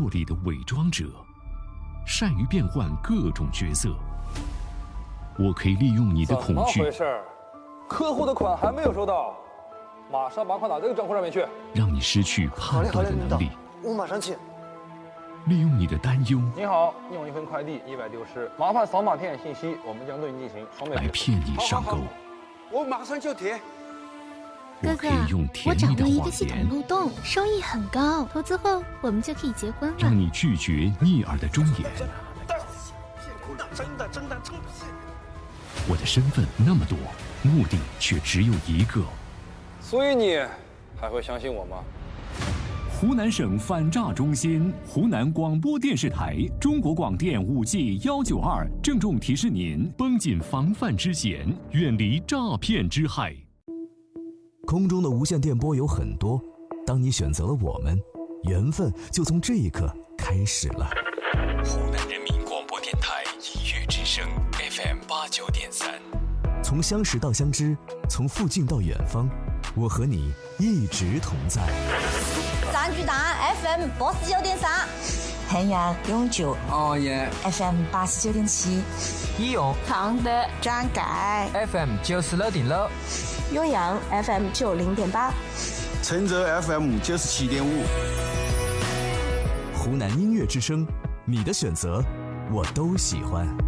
落里的伪装者，善于变换各种角色。我可以利用你的恐惧。 怎么回事？客户的款还没有收到，马上把款打这个账户上面去。 让你失去判断的能力。 我马上去。 利用你的担忧。 你好，你有一份快递意外丢失，麻烦扫码填写信息，我们将对你进行双倍来骗你上钩。 我马上就填。 我可以用甜蜜的谎言。 我掌握一个系统漏洞，收益很高，投资后我们就可以结婚了。 让你拒绝逆耳的忠言。 真的， 我的身份那么多，目的却只有一个。 所以你还会相信我吗？ 湖南省反诈中心、湖南广播电视台、中国广电5G192郑重提示您：绷紧防范之弦，远离诈骗之害。 空中的无线电波有很多，当你选择了我们，缘分就从这一刻开始了。 湖南人民广播电台音乐之声 FM89.3， 从相识到相知，从附近到远方，我和你一直同在。 三巨蛋 FM89.3， 汉阳永久 FM89.7， 义勇常德张改 FM96.6， 酉阳 FM90.8， 郴州 FM97.5。 湖南音乐之声，你的选择我都喜欢。